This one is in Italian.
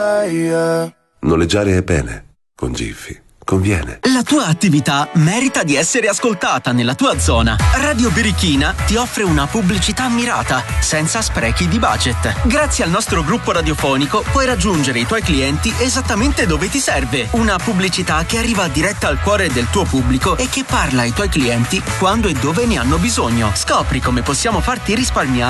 Noleggiare è bene, con Giphy conviene. La tua attività merita di essere ascoltata nella tua zona. Radio Birichina ti offre una pubblicità mirata, senza sprechi di budget. Grazie al nostro gruppo radiofonico puoi raggiungere i tuoi clienti esattamente dove ti serve. Una pubblicità che arriva diretta al cuore del tuo pubblico e che parla ai tuoi clienti quando e dove ne hanno bisogno. Scopri come possiamo farti risparmiare